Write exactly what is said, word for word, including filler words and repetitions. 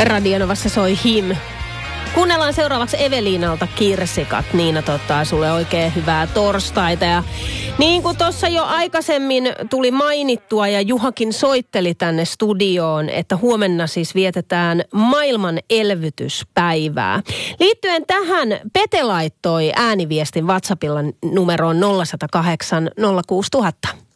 Radionovassa soi Him. Kuunnellaan seuraavaksi Eveliinalta Kirsikat. Niina totta sulle oikein hyvää torstaita. Ja niin kuin tuossa jo aikaisemmin tuli mainittua ja Juhakin soitteli tänne studioon, että huomenna siis vietetään maailman elvytyspäivää. Liittyen tähän Pete laittoi ääniviestin WhatsAppilla numeroon nolla yksi nolla kahdeksan nolla kuusi nolla nolla nolla.